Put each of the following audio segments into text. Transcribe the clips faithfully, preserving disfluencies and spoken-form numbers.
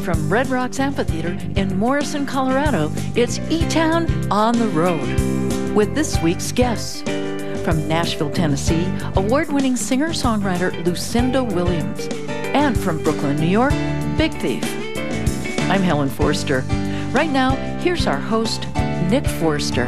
from Red Rocks Amphitheater in Morrison, Colorado, it's E-Town on the Road with this week's guests. From Nashville, Tennessee, award-winning singer-songwriter Lucinda Williams. And from Brooklyn, New York, Big Thief. I'm Helen Forster. Right now, here's our host, Nick Forster.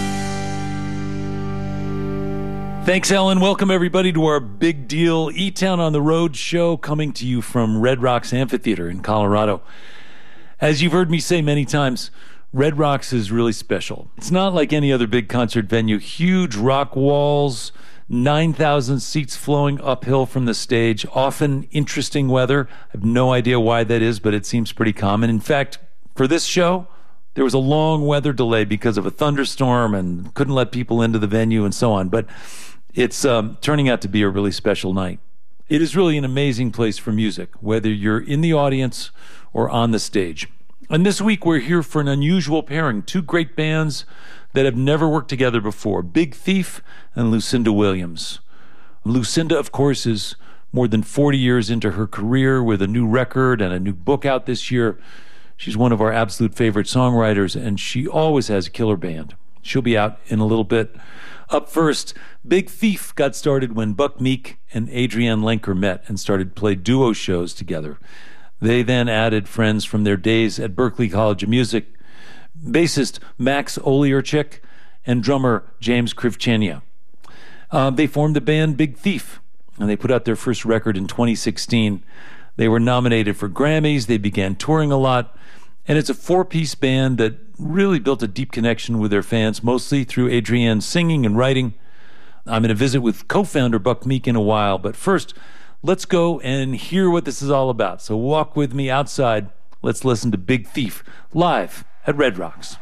Thanks, Ellen. Welcome, everybody, to our big deal E-Town on the Road show coming to you from Red Rocks Amphitheater in Colorado. As you've heard me say many times, Red Rocks is really special. It's not like any other big concert venue. Huge rock walls, nine thousand seats flowing uphill from the stage, often interesting weather. I have no idea why that is, but it seems pretty common. In fact, for this show, there was a long weather delay because of a thunderstorm and couldn't let people into the venue and so on. But it's um, turning out to be a really special night. It is really an amazing place for music, whether you're in the audience or on the stage. And this week we're here for an unusual pairing, two great bands that have never worked together before, Big Thief and Lucinda Williams. Lucinda, of course, is more than forty years into her career with a new record and a new book out this year. She's one of our absolute favorite songwriters, and she always has a killer band. She'll be out in a little bit. Up first, Big Thief got started when Buck Meek and Adrienne Lenker met and started to play duo shows together. They then added friends from their days at Berklee College of Music, bassist Max Oliarchik and drummer James Krivchenia. Uh, they formed the band Big Thief, and they put out their first record in twenty sixteen. They were nominated for Grammys. They began touring a lot. And it's a four-piece band that really built a deep connection with their fans, mostly through Adrienne's singing and writing. I'm going to visit with co-founder Buck Meek in a while. But first, let's go and hear what this is all about. So walk with me outside. Let's listen to Big Thief live at Red Rocks.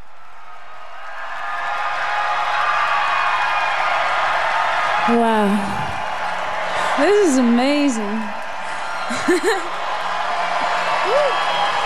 Wow. This is amazing.